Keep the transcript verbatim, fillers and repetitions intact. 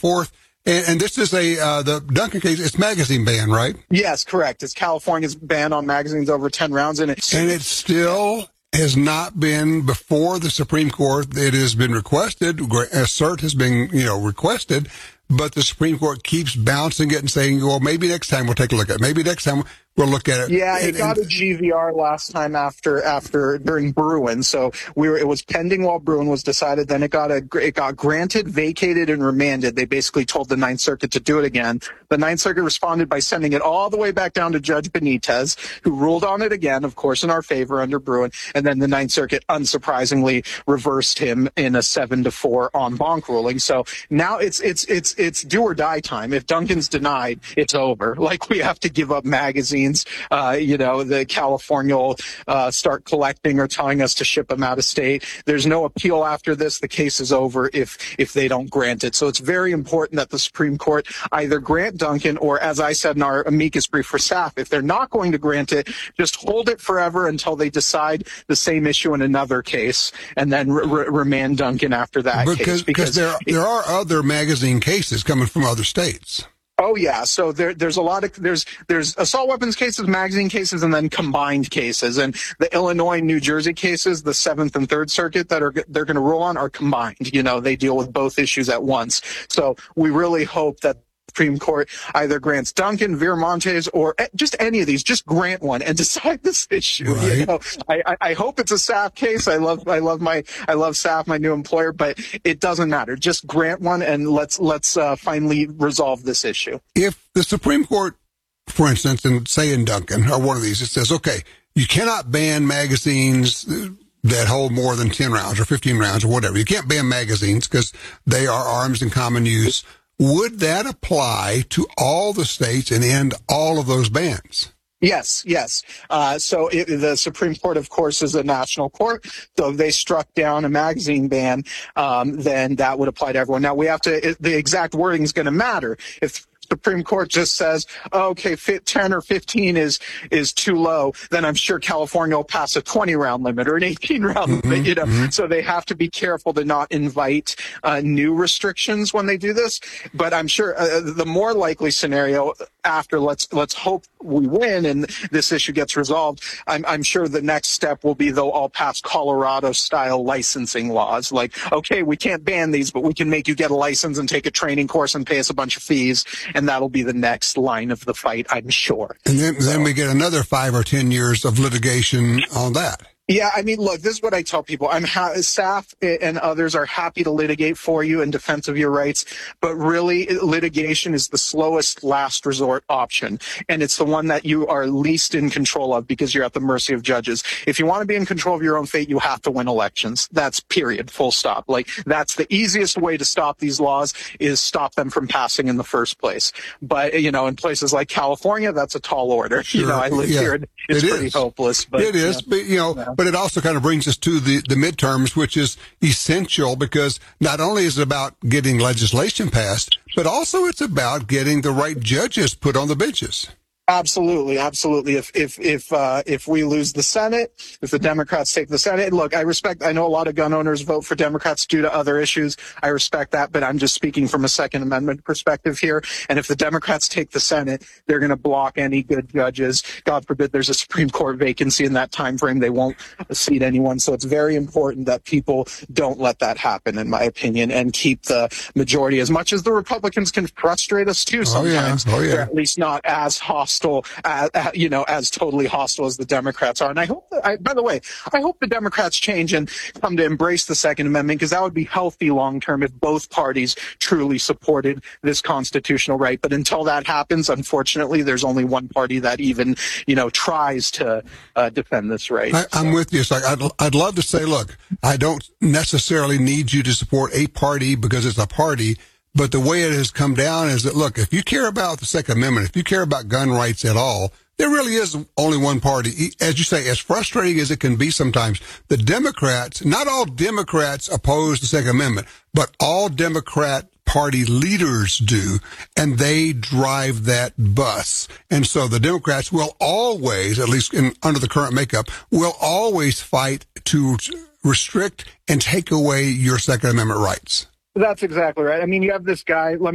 forth. And, and this is a, uh, the Duncan case, it's magazine ban, right? Yes, correct. It's California's ban on magazines over ten rounds. And it's, and it still has not been before the Supreme Court. It has been requested, a cert has been, you know, requested, but the Supreme Court keeps bouncing it and saying, well, maybe next time we'll take a look at it. Maybe next time we'll look at it. Yeah, it and, got and, a G V R last time after after during Bruin. So we were it was pending while Bruin was decided. Then it got a it got granted, vacated, and remanded. They basically told the Ninth Circuit to do it again. The Ninth Circuit responded by sending it all the way back down to Judge Benitez, who ruled on it again, of course, in our favor under Bruin. And then the Ninth Circuit, unsurprisingly, reversed him in a seven to four en banc ruling. So now it's it's it's it's do or die time. If Duncan's denied, it's over. Like, we have to give up magazines. Uh, you know, the California will uh, start collecting or telling us to ship them out of state. There's no appeal after this. The case is over if if they don't grant it. So it's very important that the Supreme Court either grant Duncan or, as I said in our amicus brief for S A F, if they're not going to grant it, just hold it forever until they decide the same issue in another case, and then re- remand Duncan after that because, case. Because there, it, there are other magazine cases coming from other states. Oh yeah, so there, there's a lot of there's there's assault weapons cases, magazine cases, and then combined cases. And the Illinois, New Jersey cases, the Seventh and Third Circuit that are they're going to rule on are combined. You know, they deal with both issues at once. So we really hope that Supreme Court either grants Duncan, Viramontes, or just any of these. Just grant one and decide this issue. Right. You know, I, I, I hope it's a S A F case. I love I love my I love S A F, my new employer, but it doesn't matter. Just grant one and let's let's uh, finally resolve this issue. If the Supreme Court, for instance, and say in Duncan or one of these, it says, okay, you cannot ban magazines that hold more than ten rounds or fifteen rounds or whatever. You can't ban magazines because they are arms in common use. Would that apply to all the states and end all of those bans? Yes, yes. Uh, so it, the Supreme Court, of course, is a national court. So if they struck down a magazine ban, um, then that would apply to everyone. Now, we have to, it, the exact wording is going to matter. If Supreme Court just says, oh, okay, fit ten or fifteen is is too low, then I'm sure California will pass a twenty round limit or an eighteen round mm-hmm, limit, you know. Mm-hmm. So they have to be careful to not invite uh, new restrictions when they do this. But I'm sure uh, the more likely scenario after let's let's hope we win and this issue gets resolved, I'm, I'm sure the next step will be they'll all pass Colorado-style licensing laws. Like, okay, we can't ban these, but we can make you get a license and take a training course and pay us a bunch of fees. And that'll be the next line of the fight, I'm sure. And then, so, then we get another five or ten years of litigation on that. Yeah, I mean, look, this is what I tell people. I'm ha- S A F and others are happy to litigate for you in defense of your rights, but really litigation is the slowest last resort option, and it's the one that you are least in control of because you're at the mercy of judges. If you want to be in control of your own fate, you have to win elections. That's period, full stop. Like, that's the easiest way to stop these laws is stop them from passing in the first place. But, you know, in places like California, that's a tall order. Sure. You know, I live yeah. here, and it's it pretty is. hopeless. But, it is, yeah. but, you know, yeah. But it also kind of brings us to the, the midterms, which is essential because not only is it about getting legislation passed, but also it's about getting the right judges put on the benches. Absolutely, absolutely. If if if uh, if we lose the Senate, if the Democrats take the Senate, look, I respect. I know a lot of gun owners vote for Democrats due to other issues. I respect that, but I'm just speaking from a Second Amendment perspective here. And if the Democrats take the Senate, they're going to block any good judges. God forbid there's a Supreme Court vacancy in that time frame. They won't seat anyone. So it's very important that people don't let that happen, in my opinion, and keep the majority. As much as the Republicans can frustrate us too sometimes, oh, yeah. Oh, yeah. they're at least not as hostile. Hostile, uh, uh, you know, as totally hostile as the Democrats are. And I hope, that, I, by the way, I hope the Democrats change and come to embrace the Second Amendment, because that would be healthy long term if both parties truly supported this constitutional right. But until that happens, unfortunately, there's only one party that even, you know, tries to uh, defend this right. I, I'm so. with you. It's like I'd, I'd love to say, look, I don't necessarily need you to support a party because it's a party. But the way it has come down is that, look, if you care about the Second Amendment, if you care about gun rights at all, there really is only one party. As you say, as frustrating as it can be sometimes, the Democrats, not all Democrats oppose the Second Amendment, but all Democrat party leaders do, and they drive that bus. And so the Democrats will always, at least in, under the current makeup, will always fight to restrict and take away your Second Amendment rights. That's exactly right. I mean, you have this guy, let